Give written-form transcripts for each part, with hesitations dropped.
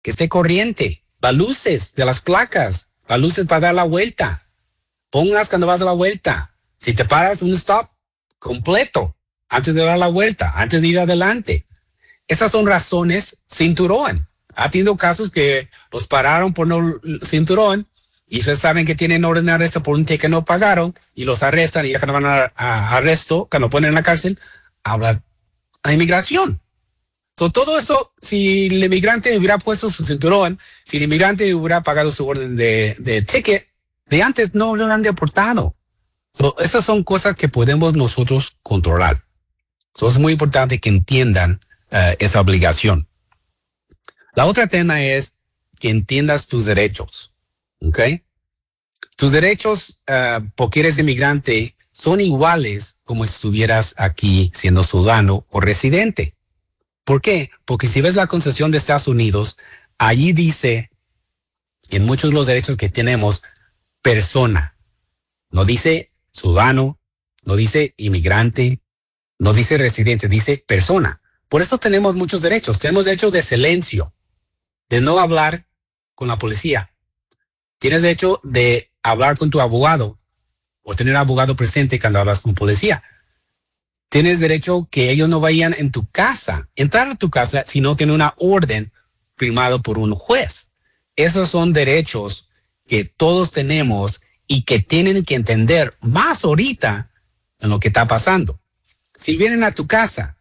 que esté corriente, las luces de las placas, las luces para dar la vuelta. Ponlas cuando vas a la vuelta. Si te paras, un stop completo antes de dar la vuelta, antes de ir adelante. Esas son razones. Cinturón. Ha tenido casos que los pararon por no cinturón y ustedes saben que tienen orden de arresto por un ticket que no pagaron y los arrestan y ya cuando van a arresto, cuando ponen en la cárcel, habla a inmigración. Todo eso, si el inmigrante hubiera puesto su cinturón, si el inmigrante hubiera pagado su orden de ticket, de antes no lo han deportado. Esas son cosas que podemos nosotros controlar. Es muy importante que entiendan esa obligación. La otra tema es que entiendas tus derechos, ¿ok? Tus derechos, porque eres inmigrante, son iguales como si estuvieras aquí siendo ciudadano o residente. ¿Por qué? Porque si ves la Constitución de Estados Unidos, allí dice, en muchos de los derechos que tenemos, persona. No dice ciudadano, no dice inmigrante, no dice residente, dice persona. Por eso tenemos muchos derechos. Tenemos derecho de silencio, de no hablar con la policía. Tienes derecho de hablar con tu abogado o tener abogado presente cuando hablas con policía. Tienes derecho que ellos no vayan en tu casa, entrar a tu casa si no tiene una orden firmado por un juez. Esos son derechos que todos tenemos y que tienen que entender más ahorita en lo que está pasando. Si vienen a tu casa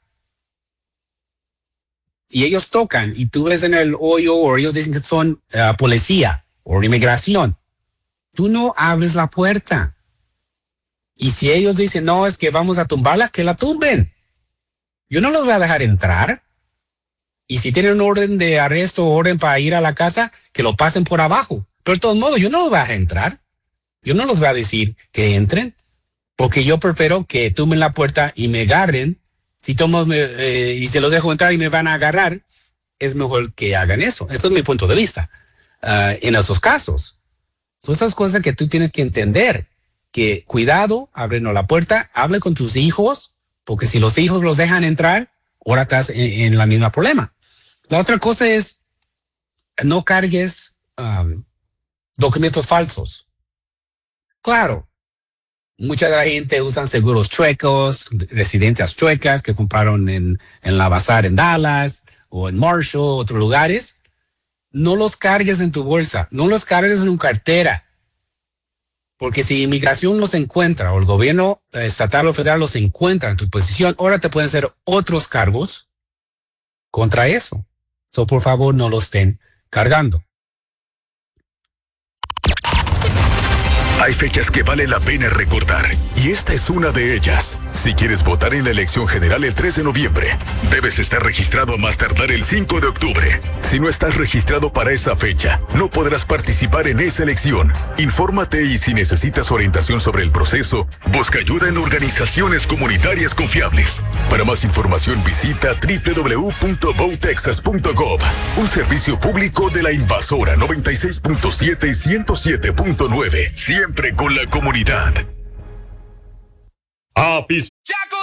y ellos tocan y tú ves en el hoyo o ellos dicen que son policía o inmigración, tú no abres la puerta. Y si ellos dicen, no, es que vamos a tumbarla, que la tumben. Yo no los voy a dejar entrar. Y si tienen un orden de arresto o orden para ir a la casa, que lo pasen por abajo. Pero de todos modos, yo no los voy a dejar entrar. Yo no los voy a decir que entren, porque yo prefiero que tumben la puerta y me agarren. Si tomo y se los dejo entrar y me van a agarrar, es mejor que hagan eso. Esto es mi punto de vista. En esos casos. Son esas cosas que tú tienes que entender. Que cuidado, ábrenos la puerta, hable con tus hijos, porque si los hijos los dejan entrar, ahora estás en la misma problema. La otra cosa es, no cargues documentos falsos. Claro, mucha de la gente usan seguros chuecos, residencias chuecas que compraron en la Bazar en Dallas o en Marshall, otros lugares. No los cargues en tu bolsa, no los cargues en una cartera. Porque si inmigración los encuentra o el gobierno estatal o federal los encuentra en tu posición, ahora te pueden hacer otros cargos contra eso. Por favor, no los estén cargando. Hay fechas que vale la pena recordar, y esta es una de ellas. Si quieres votar en la elección general el 3 de noviembre, debes estar registrado a más tardar el 5 de octubre. Si no estás registrado para esa fecha, no podrás participar en esa elección. Infórmate y si necesitas orientación sobre el proceso, busca ayuda en organizaciones comunitarias confiables. Para más información visita www.votexas.gov, un servicio público de la Invasora 96.7 y 107.9. Siempre con la comunidad. Chaco